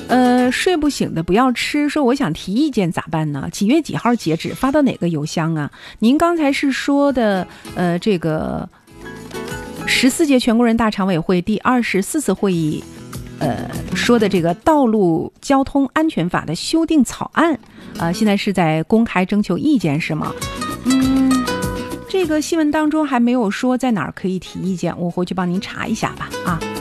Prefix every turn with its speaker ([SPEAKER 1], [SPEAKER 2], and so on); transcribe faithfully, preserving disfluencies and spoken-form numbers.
[SPEAKER 1] 呃，睡不醒的不要吃，说我想提意见咋办呢？几月几号截止？发到哪个邮箱啊？您刚才是说的，呃，这个十四届全国人大常委会第二十四次会议，呃，说的这个道路交通安全法的修订草案，呃，现在是在公开征求意见是吗？嗯，这个新闻当中还没有说在哪儿可以提意见，我回去帮您查一下吧，啊。